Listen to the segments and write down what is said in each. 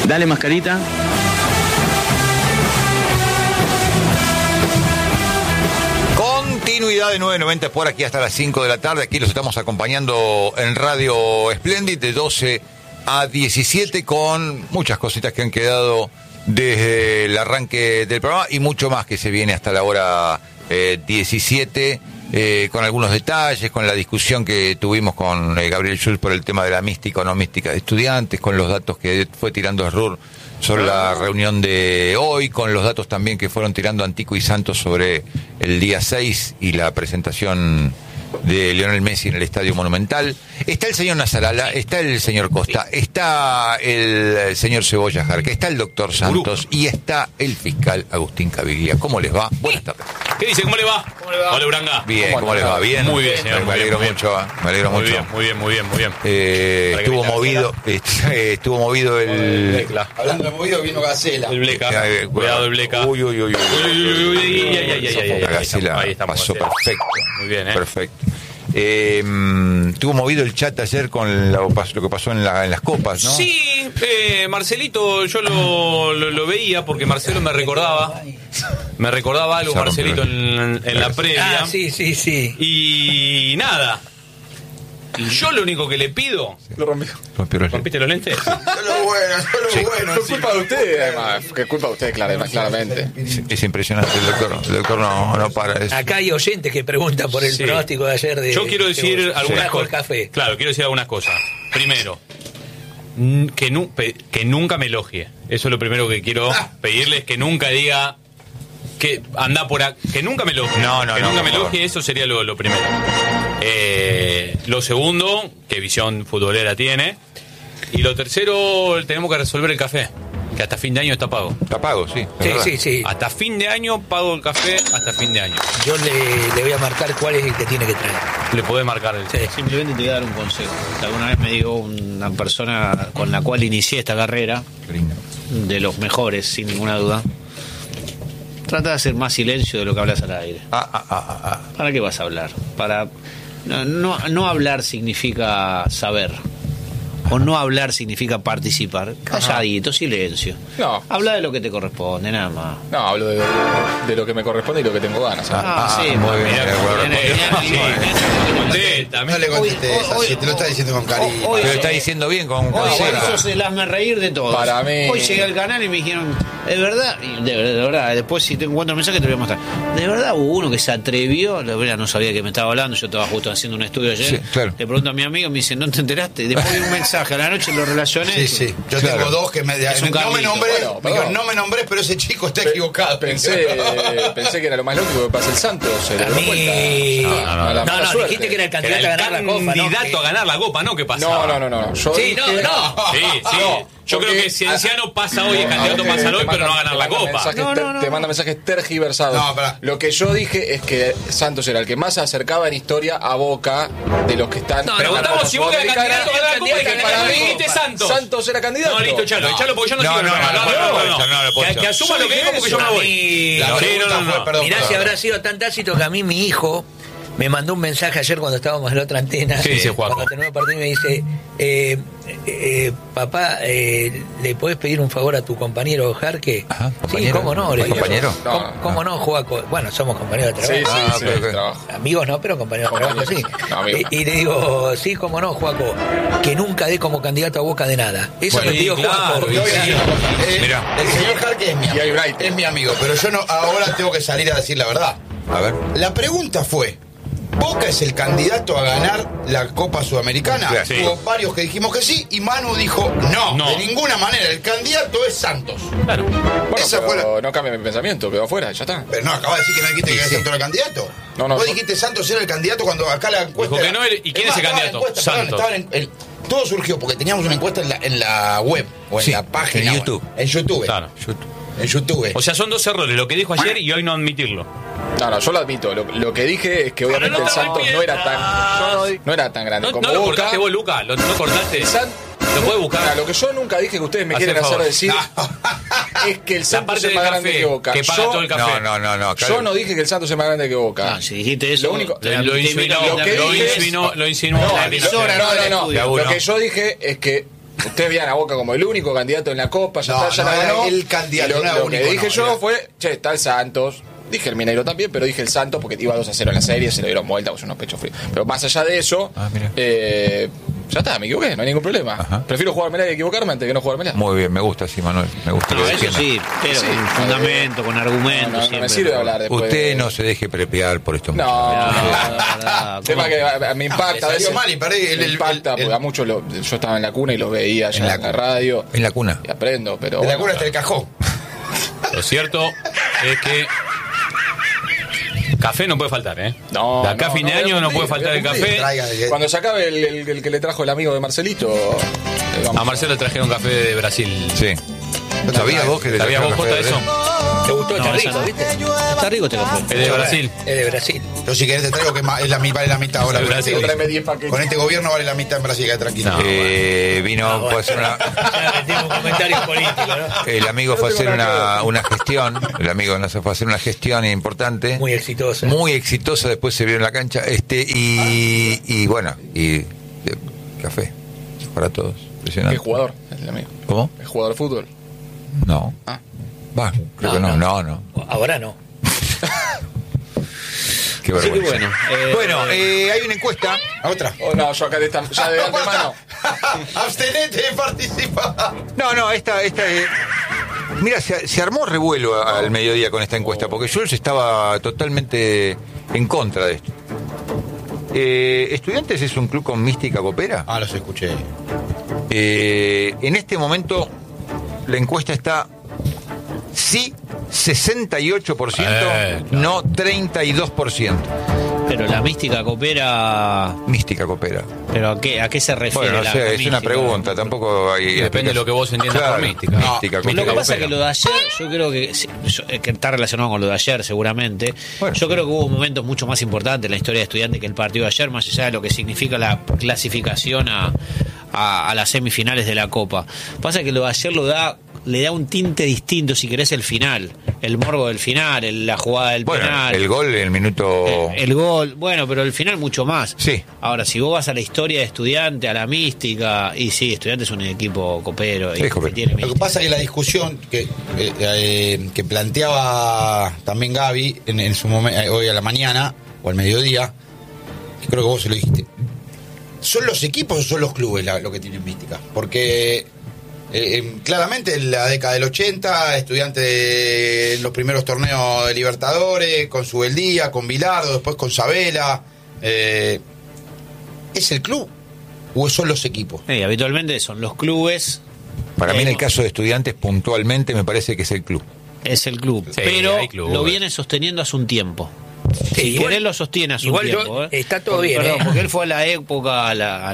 Dale, mascarita. Continuidad de 990 por aquí hasta las 5 de la tarde. Aquí los estamos acompañando en Radio Splendid de 12 a 17 con muchas cositas que han quedado desde el arranque del programa y mucho más que se viene hasta la hora 17 con algunos detalles, con la discusión que tuvimos con Gabriel Schulz por el tema de la mística o no mística de estudiantes, con los datos que fue tirando Srur sobre la reunión de hoy, con los datos también que fueron tirando Antico y Santos sobre el día 6 y la presentación de Lionel Messi en el Estadio Monumental. Está el señor Nasarala, está el señor Costa, está el señor Cebolla Jarque, está el doctor Santos y está el fiscal Agustín Caviglia. ¿Cómo les va? Buenas tardes. ¿Qué dice? ¿Cómo le va? Hola, Uranga. Bien, ¿cómo les va? ¿Bien? Muy bien, señor. Me alegro mucho, me alegro mucho. Muy bien. Estuvo movido el... Hablando de movido, vino Gacela. El Bleca. Cuidado el Bleca. Uy. La Gacela Ahí estamos, pasó perfecto. Muy bien, Perfecto. Estuvo movido el chat ayer con lo que pasó en las copas, ¿no? Sí, Marcelito, yo lo veía porque Marcelo me recordaba algo, Marcelito, en la previa. Ah, sí. Y nada. Yo lo único que le pido... Lo rompió. ¿Rompiste los lentes? Solo bueno. Es culpa de usted, además. Que es culpa de usted, claramente. Es impresionante el doctor no para eso. Acá hay oyentes que preguntan por el pronóstico de ayer de... Yo quiero decir algunas cosas. Café. Claro, quiero decir algunas cosas. Primero, que nunca me elogie. Eso es lo primero que quiero pedirles, que nunca diga que anda por acá, que nunca me elogie. Nunca me elogie, eso sería lo primero. Lo segundo, que visión futbolera tiene. Y lo tercero, tenemos que resolver el café, que hasta fin de año está pago. Está pago, sí. Sí. Hasta fin de año pago el café, hasta fin de año. Yo le voy a marcar cuál es el que tiene que traer. Le podés marcar el... Sí. Simplemente te voy a dar un consejo. Alguna vez me dijo una persona con la cual inicié esta carrera, de los mejores, sin ninguna duda. Trata de hacer más silencio de lo que hablas al aire. ¿Para qué vas a hablar? No hablar significa saber. O no hablar significa participar. Calladito, silencio. No. Habla de lo que te corresponde, nada más. No, hablo de lo que me corresponde y lo que tengo ganas. Sí, muy bien. No le contestes así, te lo está diciendo con cariño. Pero lo está diciendo bien con Hoy cera. sos el hazme reír de todos. Para mí. Hoy llegué al canal y me dijeron, ¿es verdad? Y de verdad, después si te encuentro el mensaje te voy a mostrar. De verdad hubo uno que se atrevió, la verdad no sabía que me estaba hablando, yo estaba justo haciendo un estudio ayer. Sí, claro. Le pregunto a mi amigo, me dice, ¿no te enteraste? Después de un mensaje a la noche lo relacioné. Sí. Yo tengo dos que no me nombré, no me nombré, pero ese chico está equivocado. Pensé que era lo más lógico que pasa el Santos. A mí... No, dijiste que era el candidato a ganar la copa. Candidato a ganar la copa, ¿no? ¿Qué pasa? No. Sí. Yo creo que Cienciano pasa hoy, el candidato pasa hoy, pero no va a ganar la copa. Te manda mensajes tergiversados. Lo que yo dije es que Santos era el que más se acercaba en historia a Boca de los que están... Preguntamos si Boca era candidato a ganar la copa y que para mí dijiste Santos. Santos era candidato. No, listo, echalo porque yo no sigo. No. Que asuma lo que dijo porque yo no voy. Mirá si habrá sido tan tácito que a mí mi hijo me mandó un mensaje ayer cuando estábamos en la otra antena. ¿Qué dice Juaco? Cuando terminó el partido me dice, papá, ¿le podés pedir un favor a tu compañero Jarque? Ajá, sí, ¿cómo no? Le digo, ¿compañero? ¿Cómo no, Juaco? Bueno, somos compañeros de trabajo. Sí, trabajo. Amigos no, pero compañeros de trabajo sí. Y le digo, sí, ¿cómo no, Juaco? Que nunca dé como candidato a Boca de nada. Eso le digo, Juaco. Mirá. El señor Jarque es mi amigo. Y hay Bright. Es mi amigo, pero yo no, ahora tengo que salir a decir la verdad. A ver. La pregunta fue, ¿Boca es el candidato a ganar la Copa Sudamericana? Sí. Hubo varios que dijimos que sí y Manu dijo no, de ninguna manera, el candidato es Santos. Claro. Bueno, Esa fue no cambia mi pensamiento, quedó afuera, ya está. Pero no, acabas de decir que no dijiste que era Santos el candidato. No, Vos dijiste Santos era el candidato cuando acá la encuesta... Dijo que no, ¿y quién es el candidato? Santos. Todo surgió porque teníamos una encuesta en la web o en la página. En YouTube. En YouTube. Claro. En YouTube. O sea, son dos errores, lo que dijo ayer y hoy no admitirlo. No, yo lo admito. Lo que dije es que obviamente el Santos no era tan grande como No lo Boca. cortaste vos, Luca, no cortaste. Lo puedes buscar. Lo que yo nunca dije que ustedes me Hacé quieren hacer favor. decir es que el Santos es más grande que Boca. Que paga todo el café. No. Yo no dije que el Santos es más grande que Boca. No, si dijiste eso, Lo único- Lo insinuó. Lo que Lo dije insinuó. No. Lo que yo dije es que Ustedes veían a Boca como el único candidato en la Copa, ya la ganó. El candidato, lo que dije yo fue, está el Santos. Dije el Mineiro también, pero dije el Santos porque iba 2-0 en la serie, se le dieron vuelta, pues unos pechos fríos. Pero más allá de eso, ya está, me equivoqué, no hay ningún problema. Ajá. Prefiero jugármela y equivocarme antes que no jugármela. Muy bien, me gusta así, Manuel. Me gusta que eso sí, pero con fundamento, con argumentos. No me sirve hablar después. Usted no se deje prepear por esto. No, tema que me impacta. Salió mal y me impacta, porque a muchos yo estaba en la cuna y los veía ya en la radio. En la cuna. Y aprendo, pero. En la cuna está el cajón. Lo cierto es que café no puede faltar, ¿eh? No, de acá a fin de año no puede faltar el café. Cuando se acabe el que le trajo el amigo de Marcelito. A Marcelo le trajeron café de Brasil. Sí. ¿Sabías vos que le ¿Sabías vos, Jota, eso? ¿Te gustó? Está rico, ¿viste? Está rico este café. Es de Brasil. Es de Brasil. Yo si querés te traigo que vale la mitad ahora. Brasil. Con este gobierno vale la mitad en Brasil, queda tranquilo. Vino, puede ser una. Un comentario político, ¿no? El amigo fue a hacer una gestión. El amigo no se fue a hacer una gestión importante. Muy exitosa. Muy exitosa. Después se vio en la cancha. Y bueno, café para todos. Impresionante. ¿Qué jugador? El amigo. ¿Cómo? ¿Es jugador de fútbol? No. Va, creo que no. Ahora no. Qué vergüenza. Así que bueno, hay una encuesta. ¿Otra? Oh, no, yo acá ya de antemano. Abstenete de participar. No, esta mira, se armó revuelo al mediodía con esta encuesta, porque yo estaba totalmente en contra de esto. ¿Estudiantes es un club con mística copera? Ah, los escuché. En este momento la encuesta está sí 68%, no 32%. Pero la mística coopera. Mística copera. ¿Pero a qué se refiere? Bueno, no sé, es una pregunta, tampoco hay. Depende de lo que vos entiendas por mística. Mística, Lo que pasa es que lo de ayer, yo creo que está relacionado con lo de ayer seguramente. Bueno, yo creo que hubo momentos mucho más importantes en la historia de Estudiantes que el partido de ayer, más allá de lo que significa la clasificación a las semifinales de la Copa. Pasa que lo de ayer le da un tinte distinto, si querés, el final, el morbo del final, la jugada del penal. El gol en el minuto. El gol, bueno, pero el final mucho más. Sí. Ahora, si vos vas a la historia de Estudiante, a la mística, y sí, Estudiante es un equipo copero. Sí, copero. Tiene Lo que pasa es que la discusión que planteaba también Gaby en su momento, hoy a la mañana o al mediodía, que creo que vos se lo dijiste, ¿son los equipos o son los clubes lo que tienen mística? Porque claramente en la década del 80, Estudiante en los primeros torneos de Libertadores, con Subeldía, con Bilardo, después con Sabela, ¿es el club o son los equipos? Habitualmente son los clubes. Para mí en el caso de Estudiantes puntualmente me parece que es el club. Es el club, Sí, pero hay clubes. lo viene sosteniendo hace un tiempo. Sí, Igual, él lo sostiene hace un tiempo. Está todo bien. Perdón, porque él fue a la época, a la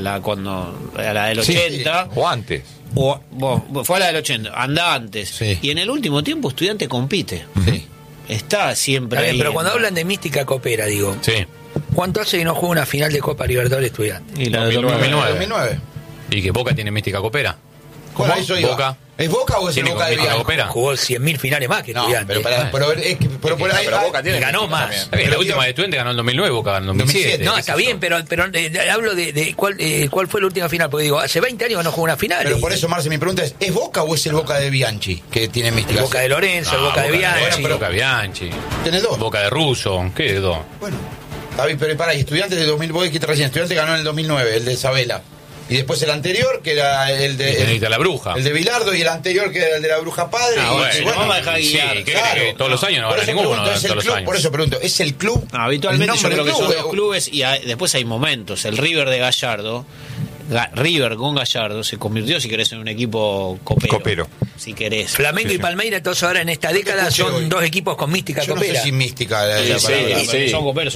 del 80. O antes. Fue a la del 80, anda antes. Sí. Y en el último tiempo Estudiante compite. Sí. Está siempre Está bien, ahí. pero cuando hablan de mística copera, digo, Sí. ¿cuánto hace que no juega una final de Copa Libertadores Estudiantes? Y la de 2009. 2009. ¿Y que Boca tiene mística copera? ¿Cómo? Eso iba. Boca. ¿Es Boca o es el ¿Tiene Boca de mística Bianco? copera? Jugó 100.000 finales más que No, Estudiantes. pero por ahí Boca tiene ganó mística más. también. Está bien, la última de Estudiantes ganó en 2009, Boca ganó en 2007. No, está bien, pero hablo de cuál fue la última final, porque digo, hace 20 años que no jugó una final. Pero por eso, Marce, mi pregunta es Boca o es el Boca de Bianchi que tiene El mística? Boca de Lorenzo, el No, Boca de Bianchi. Boca de Bianchi. Tenés dos. Boca de Russo. ¿Qué de dos? Bueno, está bien, pero pará, y Estudiantes de 2000, vos dijiste recién, Estudiantes ganó en el 2009, el de Sabela. Y después el anterior, que era el de... Necesita la bruja. El de Bilardo, y el anterior, que era el de la bruja padre. Ah, y bueno, vamos a dejar Sí, guiar. que todos los años no Por gana eso ninguno. pregunto, ¿es el Todos los club? años. Por eso pregunto, ¿es el club? Habitualmente ¿El yo nombre creo que del son club? los clubes y después hay momentos. El River de Gallardo, River con Gallardo se convirtió, si querés, en un equipo copero. Si querés. Flamengo y Palmeiras, entonces ahora en esta década escuché son hoy. dos equipos con mística Yo no copera. sé si mística la Sí, palabra. sí. Son coperos.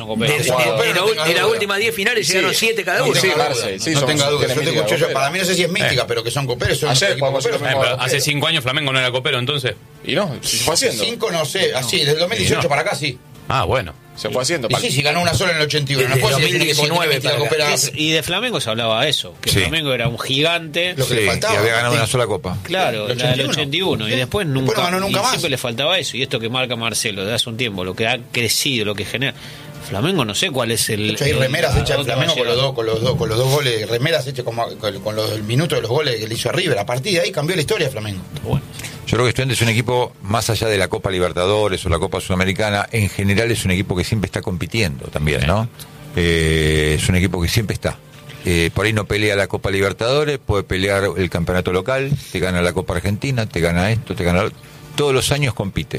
En las últimas 10 finales llegaron 7 cada No uno. Sí, tenga Marce, duda, sí, no son- tenga duda. tienen Yo te mística escucho yo, copera. para mí no sé si es mística, pero que son coperos. Son Ayer equipos jugamos coperos, lo son mismo. Pero hace 5 años Flamengo no era copero, entonces. Y no, se fue haciendo. 5 no sé, así, desde el 2018 Y no. para acá sí. Ah, bueno. Se fue haciendo. Y sí, sí, ganó una sola en el 81. No Desde puedo decir que 2019 mística para acá. copera. Y de Flamengo se hablaba eso, que Sí. Flamengo era un gigante. Lo que le Sí, faltaba, y había ganado Martín. una sola copa. Claro, El la del 81. 81. Y después Después no ganó nunca y más. siempre le faltaba eso. Y esto que marca Marcelo de hace un tiempo, lo que ha crecido, lo que genera. Flamengo no sé cuál es el... De hecho, hay remeras hechas en Flamengo con los dos goles, remeras hechas con los minutos de los goles que le hizo a River. A partir de ahí cambió la historia de Flamengo. Bueno. Yo creo que Estudiantes es un equipo, más allá de la Copa Libertadores o la Copa Sudamericana, en general es un equipo que siempre está compitiendo también, ¿no? Es un equipo que siempre está. Por ahí no pelea la Copa Libertadores, puede pelear el campeonato local, te gana la Copa Argentina, te gana esto, te gana lo otro. Todos los años compite.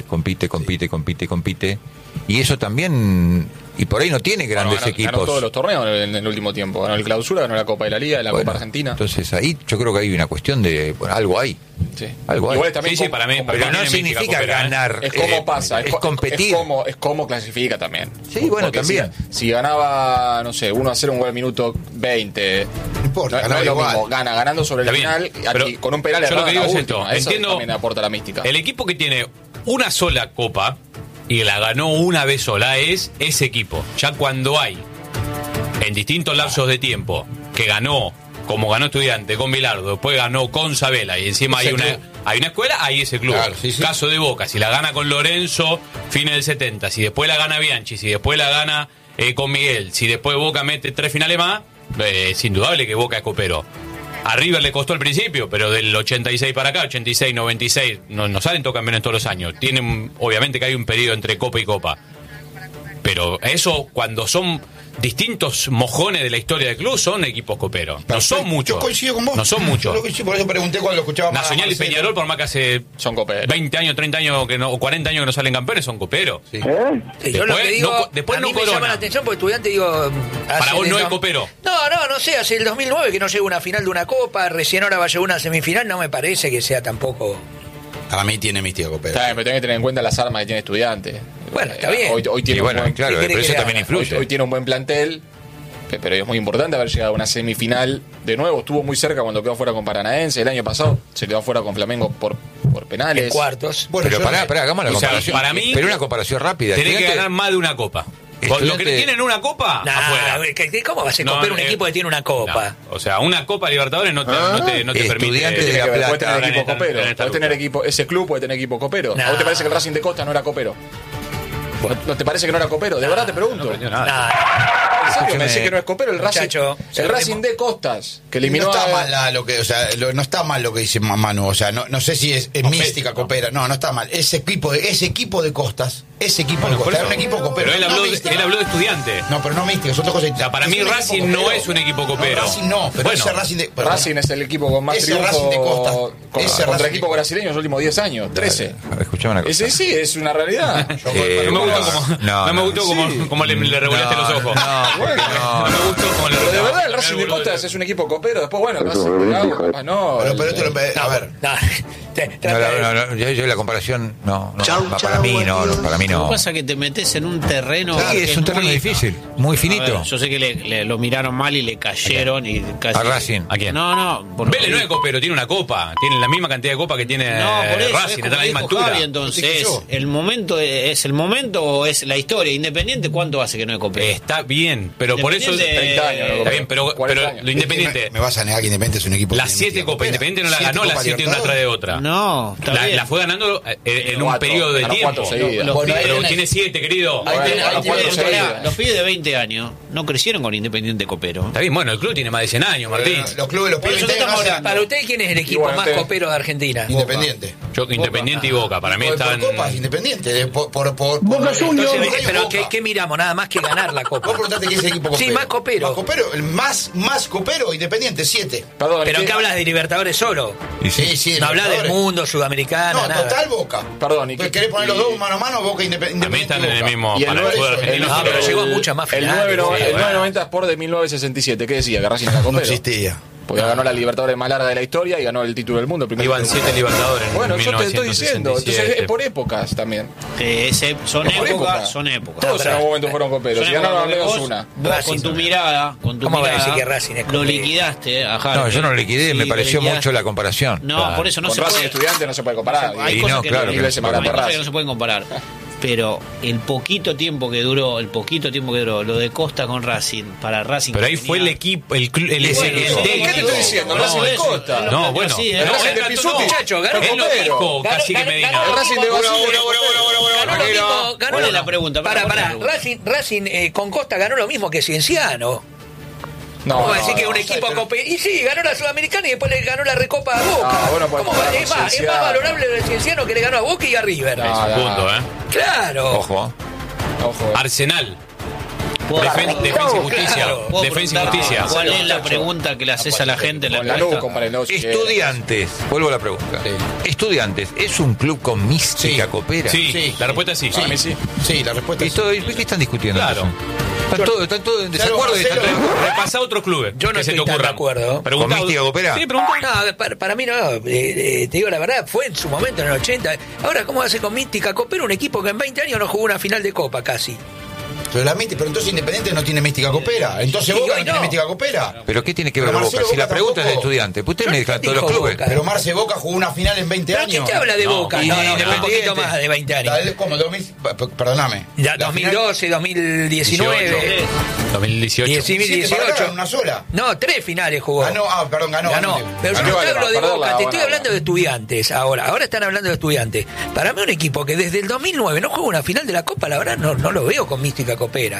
Y eso también... Y por ahí no tiene grandes equipos. Ganó todos los torneos en el último tiempo. Ganó el Clausura, ganó la Copa de la Liga, la Copa Argentina. Entonces ahí yo creo que hay una cuestión de... Bueno, algo hay. Sí. Algo Igual hay. también Sí, para mí. Pero no significa ganar. Es como pasa. Es competir. Es como clasifica también. Sí, bueno, Porque también. Si ganaba, no sé, 1-0 un gol al minuto 20. No importa, No es lo igual. mismo. Ganando sobre el Está bien, final. pero Aquí, con un penal yo lo que digo es última. esto. Eso Entiendo. también aporta la mística. El equipo que tiene una sola copa y la ganó una vez sola es ese equipo. Ya cuando hay en distintos lapsos de tiempo que ganó, como ganó Estudiante con Bilardo, después ganó con Sabela y encima hay una escuela, ahí ese club. Claro, sí. Caso de Boca, si la gana con Lorenzo, fines del 70, si después la gana Bianchi, si después la gana con Miguel, si después Boca mete 3 finales más, es indudable que Boca es copero. A River le costó al principio, pero del 86 para acá, 86, 96, no salen todos campeones todos los años. Tienen, obviamente que hay un periodo entre copa y copa. Pero eso, cuando son distintos mojones de la historia del club, son equipos coperos. No son muchos. Yo coincido con vos. No son muchos. Yo coincido, por eso pregunté cuando lo escuchaba. Nacional y Peñarol, por más que hace Son coperos. 20 años, 30 años que no, o 40 años que no salen campeones, son coperos. Sí. Sí, yo lo Después que digo, no- después a mí no me llama corona. la atención porque Estudiante, digo... Para vos no es copero. No sé, hace el 2009 que no llega una final de una copa, recién ahora va a llegar una semifinal, no me parece que sea tampoco... Para mí tiene mística copero. Está bien, pero tenés que tener en cuenta las armas que tiene Estudiante. Bueno, está bien. Hoy tiene Y bueno, un buen, claro, ¿qué pero quiere eso que también haga? influye. hoy tiene un buen plantel, pero es muy importante haber llegado a una semifinal de nuevo. Estuvo muy cerca cuando quedó fuera con Paranaense. El año pasado se quedó fuera con Flamengo por penales. En cuartos. Bueno, Pero yo- pará, hagamos la O sea, comparación. para mí- pero una comparación rápida. Tenés que Estudiante- ganar más de una copa. Los Estudiante- que tienen una copa, afuera. ¿Cómo va a ser No, copero un equipo que tiene una copa? No. O sea, una Copa Libertadores no te permite. Estudiante de Tiene La que ver, Plata. puede tener Ahora equipo en esta- copero. en esta Puede tener lucha. equipo, ese club puede tener equipo copero. No. ¿A vos te parece que el Racing de Costa no era copero? ¿No te parece que no era copero? De verdad te pregunto. No aprendió nada. Nah, ¿En serio me decís que no es copero? El Racing, Muchacho, el Racing de Costas, que No eliminó está a... mal lo que, o sea, no está mal lo que dice Manu, o sea, no sé si es mística copera, no está mal. Ese equipo de Costas, Por era eso. un equipo copero. Pero él no habló, mística. él habló de Estudiante. No, pero no mística, es otra cosa. O sea, para mí un equipo Racing copero. no es un equipo copero. No, Racing no, pero Bueno, ese Racing de... pero- Racing es el equipo con más Ese triunfos Racing de Costas. Ese contra Racing equipos de- brasileños en los últimos 10 años, 13. Escuchame una cosa. Ese sí, es una realidad. No me gustó como, no me gustó como le regulaste los ojos. No me gustó como le Pero de verdad, el regulaste Racing de Costas es un equipo copero. Después, bueno, el Racing de Gabo, capaz no. Pero esto a ver, Yo la comparación, no, para mí no. Lo que pasa es que te metes en un terreno. Sí, que es un terreno muy- difícil, muy A finito. ver, yo sé que lo miraron mal y le cayeron y casi. A Racing. ¿A quién? No. Vélez no es copero, tiene una copa. Tiene la misma cantidad de copa que tiene No, por eso Racing, es está a como la misma dijo altura. Javi, entonces, Dije yo. ¿el momento es el momento o es la historia? Independiente, ¿cuánto hace que no es copero? Está bien, pero por eso. Independiente- 30 años, ¿no? Está bien, pero 40 años. lo Independiente. Me vas a negar que Independiente es un equipo. que Las tiene 7 mística copas, copera. Independiente no la 7 ganó las Copas 7 una Libertadores. tras de otra. No, está bien. La fue ganando en un Cuatro, periodo de ganó tiempo. 4 seguidas. Los Pero pibes- tiene 7, querido. Ahí Bueno, tenés- ganó ahí tenés- 4 pará, seguidas. los pibes de 20 años no crecieron con Independiente Copero. Está bien, bueno, el club tiene más de 100 años, Martín. Los clubes, los Por eso pibes que estamos hacen- hablando. Para usted, ¿quién es el equipo bueno, más usted- copero de Argentina? Independiente. Yo, Independiente y Boca, para mí Por están. copas, Independiente. Boca Entonces, pero ¿qué miramos? Nada más que ganar la copa. Vos preguntaste quién es el equipo copero. Sí, más copero. Más copero, el más copero, Independiente, 7. Perdón, Pero ¿qué- ¿qué hablas de Libertadores solo? Sí, No hablas del Libertadores. mundo, Sudamericana, No, nada. total Boca. Perdón, Pues ¿querés poner los dos mano a mano? Boca Independiente. A mí están en el mismo. Y el Para el nueve- fútbol argentino. No, pero llegó a muchas más El finales. 990 Sport de 1967, ¿qué decía? Que Racing era No copero. existía. Porque ganó la Libertadores más larga de la historia y ganó el título del mundo. el primer Iban título. 7 Libertadores. en Bueno, yo te estoy diciendo. Entonces 1967. es por épocas también. Son Es por época. épocas, son épocas. Todos en algún momento fueron coperos. Son Y ganaron al épocas, menos vos- una. Vos Racing con tu son mirada, ¿Cómo va a decir que Racing es lo copero? liquidaste a Harvey. No, yo no lo liquidé, me Sí, pareció lo liquidaste. mucho la comparación. No, Claro. por eso no Con se Racing puede. Estudiante no se puede comparar. Hay Y cosas no, que claro no, que mil veces más hay grande cosas que Racing. no se pueden comparar. Pero el poquito tiempo que duró, lo de Costa con Racing, para Racing. Pero ahí fue el equipo, el técnico. ¿Qué te estoy diciendo? Racing de Costa. No, bueno. Racing de Pizú, muchacho, ganó Él lo dijo, Cacique Medina. Racing de ¿Cuál es la pregunta? Racing con Costa ganó lo mismo que Cienciano. ¿Cómo va a decir que un equipo y sí, ganó la Sudamericana y después le ganó la Recopa a Boca? Es más valorable el Cienciano que le ganó a Boca y a River. Punto, Claro. Ojo. Arsenal. Defensa y Justicia. Defensa y Justicia. ¿Cuál es la pregunta que le haces a la gente? Estudiantes. Vuelvo a la pregunta. Estudiantes, ¿es un club con mística copera? Sí, la respuesta es sí. Sí, la respuesta es sí. ¿Qué están discutiendo? Claro. Están todos en desacuerdo. Repasá otros clubes. Yo no estoy tan de acuerdo. ¿Con mística copera? Sí, pregunta. No, para mí no. Te digo la verdad, fue en su momento, en el 80. Ahora, ¿cómo hace con mística copera un equipo que en 20 años no jugó una final de Copa casi? Pero entonces Independiente no tiene mística copera. Entonces Boca no tiene mística copera. ¿Pero qué tiene que ver Boca? Si la pregunta es de Estudiante. Pues usted me dijo todos los clubes. Pero Marce Boca jugó una final en 20 años. ¿Pero quién te habla de Boca? No, un poquito más de 20 años. ¿Cómo? Perdóname. 2012, 2019. 2018. 2018. ¿Una sola? No, 3 finales jugó. Ganó. Pero yo no te hablo de Boca, te estoy hablando de Estudiantes ahora. Ahora están hablando de Estudiantes. Para mí un equipo que desde el 2009 no juega una final de la Copa, la verdad no lo veo con mística copera.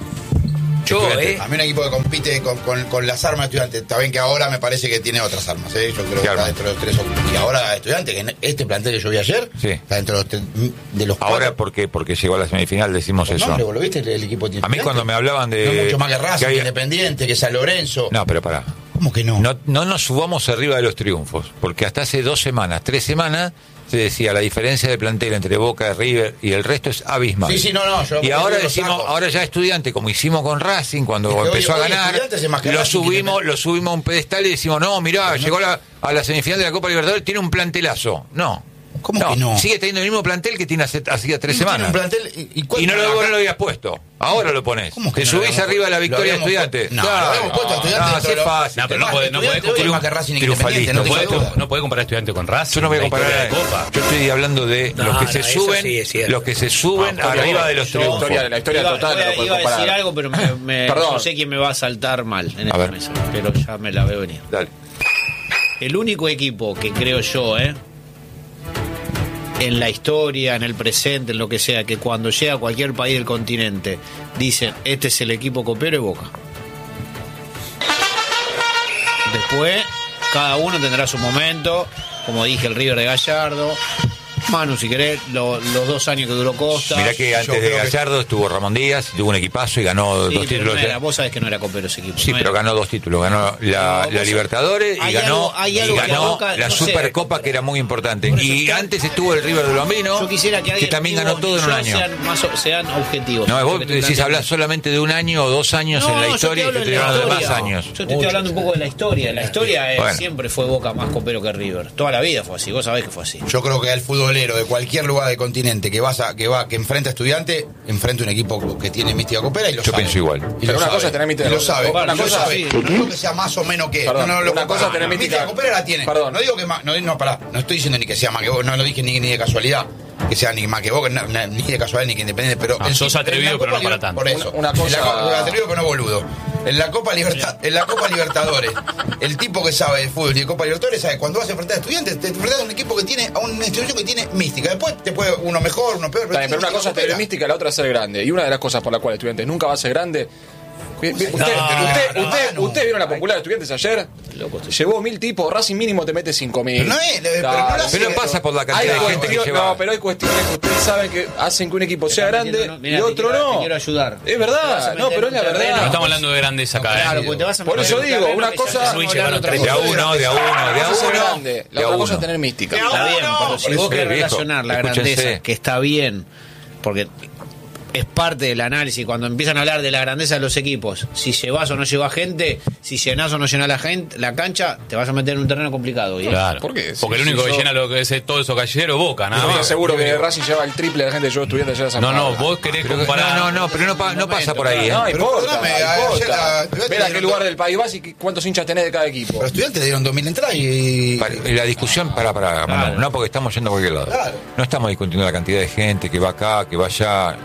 A mí un equipo que compite con las armas de Estudiantes, está bien que ahora me parece que tiene otras armas, yo creo que está dentro de los 3 y ahora Estudiantes, que este plantel que yo vi ayer, está dentro de los 4. Ahora, ¿por qué? Porque llegó a la semifinal, decimos eso. No, ¿lo viste el equipo de A mí cuando me hablaban de... No mucho más que Racing, que Independiente, que San Lorenzo. No, pero pará. ¿Cómo que no? No nos subamos arriba de los triunfos, porque hasta hace 2 semanas, 3 semanas... se decía la diferencia de plantel entre Boca, River y el resto es abismal. Y ahora decimos, ahora ya Estudiante, como hicimos con Racing cuando empezó a ganar, lo subimos a un pedestal y decimos, no, mirá, llegó a la semifinal de la Copa Libertadores, tiene un plantelazo. ¿Cómo que no? Sigue teniendo el mismo plantel que tiene hacía 3 semanas. Y no lo habías puesto. Ahora lo pones. Te subís arriba de la victoria de Estudiantes. No, lo habíamos puesto a Estudiantes. Es fácil. No, pero no podés comparar Estudiante con Racing. Yo no voy a comparar. Yo estoy hablando de los que se suben arriba de los triunfos. La historia total no lo puedo comparar. Iba a decir algo, pero no sé quién me va a saltar mal en esta mesa. Pero ya me la veo venir. Dale. El único equipo que creo yo, en la historia, en el presente, en lo que sea, que cuando llega a cualquier país del continente dicen, este es el equipo copero, es Boca. Después, cada uno tendrá su momento, como dije, el River de Gallardo. Manu, si querés, los 2 años que duró Costa. Mirá que antes de Gallardo estuvo Ramón Díaz, tuvo un equipazo y ganó 2 títulos. Vos sabés que no era copero ese equipo. Sí, pero ganó 2 títulos. Ganó la Libertadores y ganó la Supercopa, que era muy importante. Y antes estuvo el River de Lombino, yo quisiera que también ganó todo en un año. Sean objetivos. No, vos decís, hablas solamente de 1 año o 2 años en la historia, y te estoy hablando de más años. Yo te estoy hablando un poco de la historia. La historia siempre fue Boca más copero que River. Toda la vida fue así. Vos sabés que fue así. Yo creo que el fútbol de cualquier lugar del continente que enfrenta a Estudiante, enfrenta un equipo que tiene mística copera y lo sabe. Yo pienso igual. Pero una cosa es tener mística. Lo sabe. Una cosa sabe. No digo que sea más o menos que. Una cosa es tener mística copera la tiene. Perdón. No digo que más. No estoy diciendo ni que sea más que vos. No lo dije ni de casualidad. Que sea ni más que vos, ni de casualidad ni que Independiente. Pero sos atrevido, pero no para tanto. Por eso. Una cosa. Atrevido, pero no boludo. En la Copa Libertadores, el tipo que sabe de fútbol y de Copa Libertadores sabe cuando vas a enfrentar a Estudiantes, te enfrentas a un equipo que tiene, a una institución que tiene mística. Después te puede uno mejor, uno peor. Pero una cosa es tener mística, la otra es ser grande. Y una de las cosas por la cual Estudiantes nunca va a ser grande. ¿Usted vieron la popular de Estudiantes ayer? Llevó 1000 tipos, Racing mínimo te mete 5000. Pero no pasa por la cantidad de gente que lleva. No, pero hay cuestiones que ustedes saben que hacen que un equipo sea grande y otro no. Te quiero ayudar. Es verdad, no, pero es la verdad. No estamos hablando de grandes acá. Claro, porque te vas a por eso digo, una cosa. De a uno. La otra cosa es tener mística. Está bien, pero si vos querés relacionar la grandeza, que está bien, porque es parte del análisis. Cuando empiezan a hablar de la grandeza de los equipos, si llevas o no llevas gente, si llenás o no llenás la cancha, te vas a meter en un terreno complicado. Claro. ¿Por qué? Porque el único que llena lo que es todo eso gallero, Boca, nada más. Seguro que Racing lleva el triple de gente que yo estudiante allá de San Pablo. No, vos querés comparar. No, pero no pasa por ahí. No importa. Perdóname, Ver a qué lugar del país vas y cuántos hinchas tenés de cada equipo. Los estudiantes le dieron 2.000 entradas y... La discusión, Manu, no porque estamos yendo a cualquier lado. Claro. No estamos discutiendo la cantidad de gente que va acá, que va allá.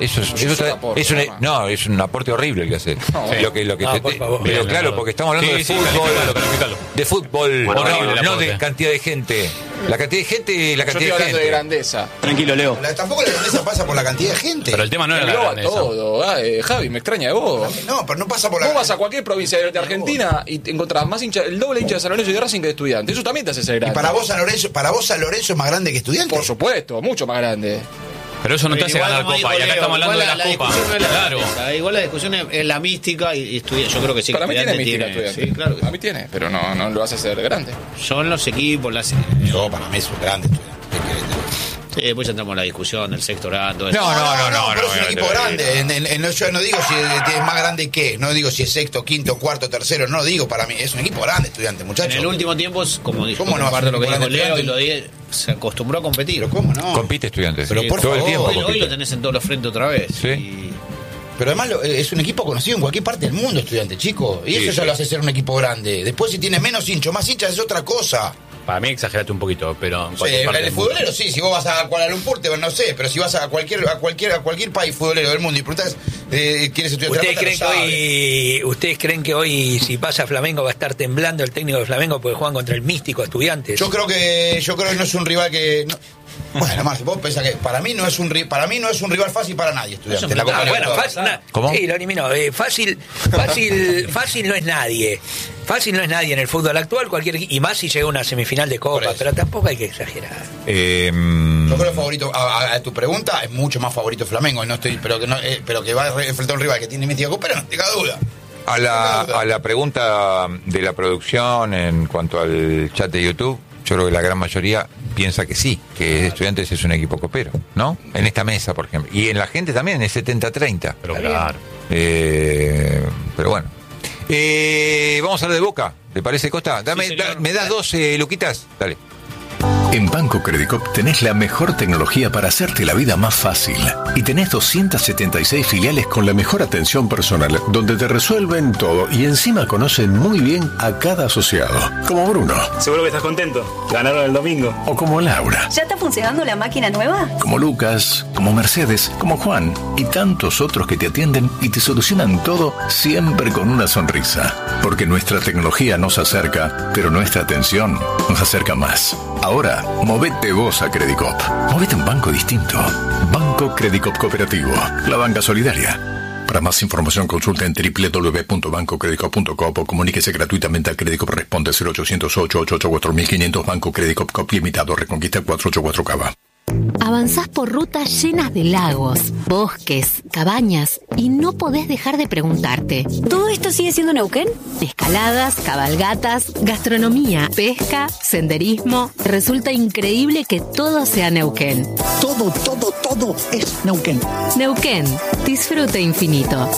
Es un aporte horrible el que hace. Pero claro, porque estamos hablando de fútbol. De fútbol, no de cantidad de gente. La cantidad de gente, Yo estoy hablando de grandeza. Tranquilo, Leo. Tampoco la grandeza pasa por la cantidad de gente. Pero el tema no era la Engloba grandeza. todo. Javi, me extraña de vos. No, pero no pasa por la Vos vas a cualquier provincia de Argentina y te encontrás más hincha, el doble hincha de San Lorenzo y de Racing que de Estudiantes. Eso también te hace ser grande. Y para vos San Lorenzo es más grande que Estudiantes. Por supuesto, mucho más grande. Pero eso no te hace ganar copa. Y acá estamos hablando de la copa. Claro. Igual la discusión es la mística y yo creo que sí. Para mí tiene mística Estudiantes. Sí, claro. A mí tiene, pero no lo vas a hacer grande. Son los equipos, Yo, para mí es un grande Estudiantes. Sí, después entramos en la discusión del sectorado. Pero es un equipo grande. Yo no digo si es más grande que. No digo si es sexto, quinto, cuarto, tercero. No digo para mí. Es un equipo grande, Estudiantes, muchachos. En el último tiempo, como dijo, ¿cómo no? parte de lo que dijo Estudiantes? Leo y lo dije, se acostumbró a competir. Pero ¿cómo no? Compite Estudiantes. Pero por todo el favor, tiempo. Hoy lo tenés en todos los frentes otra vez. Sí. Pero además es un equipo conocido en cualquier parte del mundo, Estudiantes, chicos. Y eso ya lo hace ser un equipo grande. Después, si tiene menos hinchas, más hinchas es otra cosa. Para mí exageraste un poquito, pero... El futbolero sí, si vos vas a Kuala Lumpur, no sé, pero si vas a cualquier país futbolero del mundo y preguntás ¿quieres estudiar? ¿Ustedes creen que hoy si pasa Flamengo va a estar temblando el técnico de Flamengo porque juegan contra el místico Estudiantes? Yo creo que no es un rival que... Bueno, Marce, vos pensás que para mí no es un rival fácil para nadie, Estudiantes. ¿Cómo? Sí, lo eliminó. Fácil no es nadie. Fácil no es nadie en el fútbol actual, y más si llega a una semifinal de Copa, pero tampoco hay que exagerar. Yo creo que favorito, a tu pregunta, es mucho más favorito Flamengo, pero que va a enfrentar a un rival que tiene mística Copa, no tenga duda. A la pregunta de la producción en cuanto al chat de YouTube, yo creo que la gran mayoría piensa que sí, que Estudiantes es un equipo copero, ¿no? En esta mesa, por ejemplo. Y en la gente también, es 70-30. Pero claro. Pero bueno. Vamos a hablar de Boca, ¿te parece, Costa? ¿Me das dos, Luquitas? Dale. En Banco Credicop tenés la mejor tecnología para hacerte la vida más fácil. Y tenés 276 filiales con la mejor atención personal, donde te resuelven todo y encima conocen muy bien a cada asociado. Como Bruno. Seguro que estás contento. Ganaron el domingo. O como Laura. ¿Ya está funcionando la máquina nueva? Como Lucas, como Mercedes, como Juan y tantos otros que te atienden y te solucionan todo siempre con una sonrisa. Porque nuestra tecnología nos acerca, pero nuestra atención nos acerca más. Ahora, movete vos a Credicop. Movete a un banco distinto. Banco Credicop Cooperativo. La banca solidaria. Para más información consulta en www.bancocredicop.com o comuníquese gratuitamente a Credicop. Responde 0800-888-4500. Banco Credicop Cop Limitado. Reconquista 484 Cava. Avanzás por rutas llenas de lagos, bosques, cabañas y no podés dejar de preguntarte: ¿todo esto sigue siendo Neuquén? Escaladas, cabalgatas, gastronomía, pesca, senderismo. Resulta increíble que todo sea Neuquén. Todo es Neuquén. Neuquén, disfrute infinito.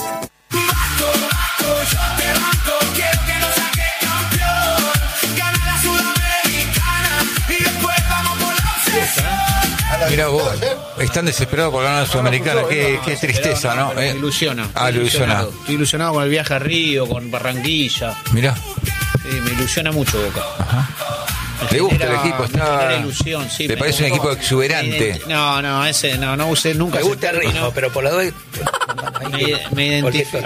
Mira vos, están desesperados por ganar la Sudamericana. Qué tristeza, ¿no? Me ilusiona. Ilusionado. Estoy ilusionado con el viaje a Río, con Barranquilla. Mirá. Sí, me ilusiona mucho Boca. Ajá. ¿Te gusta el equipo? Está ilusión, sí. ¿Te parece un equipo exuberante? No usé nunca. Me gusta el ritmo, pero por la duda... Me identifica.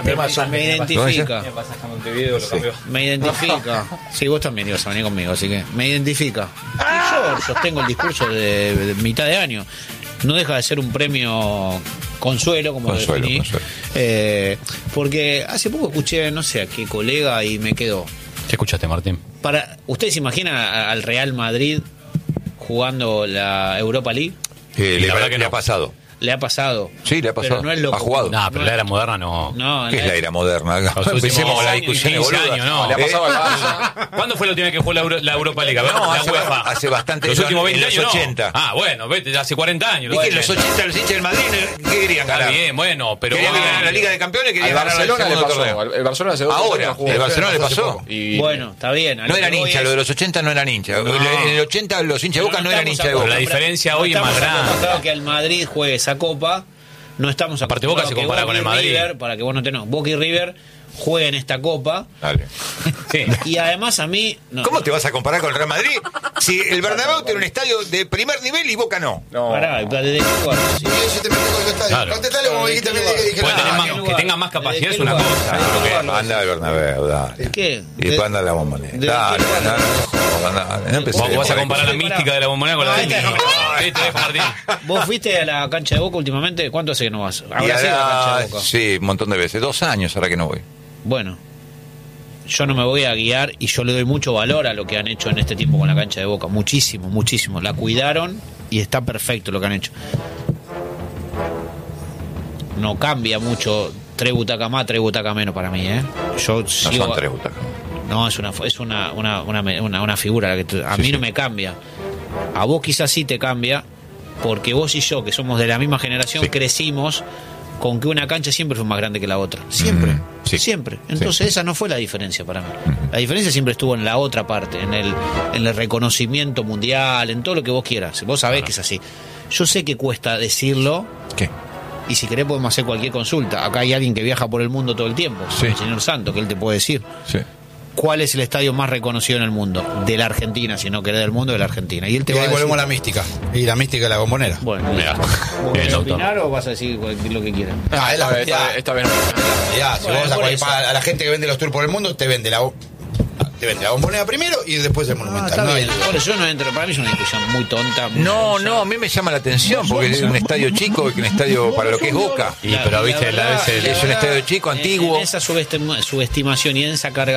Me identifica. Sí, vos también ibas a venir conmigo, así que me identifica. Y yo sostengo el discurso de mitad de año. No deja de ser un premio consuelo, como lo definí. Porque hace poco escuché, no sé a qué colega y me quedó. ¿Qué escuchaste, Martín? ¿Ustedes se imaginan al Real Madrid jugando la Europa League? Le ha pasado. Le ha pasado. Sí, le ha pasado. Pero no es lo ha jugado. No, pero la era moderna no. ¿Qué es la era moderna? Empecemos con la discusión. 15 años, no. Le ha pasado al Barça. ¿Cuándo fue la última vez que jugó la Europa League? No, la UEFA. hace bastante. Los últimos 20 en los años 80. No. Bueno, vete, hace 40 años. ¿Y que en los 80 los hinchas del Madrid qué querían ganar? Está bien, bueno, pero... Querían ganar la Liga de Campeones, querían ganar el Barcelona le segundo pasó. torneo. El Barcelona hace 2 Ahora, el Barcelona le pasó. Bueno, está bien. No eran hinchas, lo de los 80 no eran hinchas. En el 80 los hinchas de Boca no eran hinchas de Boca. La diferencia hoy es más grande. Que el Madrid juegue esa copa, no estamos aparte Boca se compara con el Madrid. River, para que vos no te Boca y River jueguen esta copa. Dale. Sí. Y además a mí... ¿Cómo te vas a comparar con el Real Madrid? Si el Bernabéu tiene un estadio de primer nivel y Boca no. Pará, de Claro. Contestale como dijiste que tenga más capacidad es una cosa. Anda al Bernabéu, dale. ¿Qué? Y después anda a la Bombonera. Dale, Vos vas a comparar la mística de la Bombonera con la de Martín. ¿Vos fuiste a la cancha de Boca últimamente? ¿Cuánto hace que no vas? ¿Habrás ido a la cancha de Boca? Sí, un montón de veces. 2 años ahora que no voy. Bueno, yo no me voy a guiar y yo le doy mucho valor a lo que han hecho en este tiempo con la cancha de Boca. Muchísimo, muchísimo. La cuidaron y está perfecto lo que han hecho. No cambia mucho 3 butacas más, 3 butacas menos para mí, ¿eh? Yo sigo... son 3 butacas. No, es una figura la que a mí no me cambia. A vos quizás sí te cambia, porque vos y yo, que somos de la misma generación, crecimos con que una cancha siempre fue más grande que la otra. Siempre. Siempre. Entonces esa no fue la diferencia para mí. La diferencia siempre estuvo en la otra parte, en el reconocimiento mundial, en todo lo que vos quieras. Vos sabés que es así. Yo sé que cuesta decirlo. ¿Qué? Y si querés podemos hacer cualquier consulta. Acá hay alguien que viaja por el mundo todo el tiempo. El señor Santo, que él te puede decir. Sí. ¿Cuál es el estadio más reconocido en el mundo? De la Argentina, si no querés del mundo, de la Argentina. Y él te va a decir... volvemos a la mística. Y la mística de la Bombonera. Bueno, ¿vos vas a opinar o vas a decir lo que quieras? Esta vez no. Si vos a la gente que vende los tours por el mundo, te vende la Bombonera primero y después el Monumental. Por eso yo no entro. Para mí es una discusión muy tonta. No, a mí me llama la atención porque es un estadio chico y un estadio para lo que es Boca. Pero viste, es un estadio chico, antiguo. En esa subestimación y en esa carga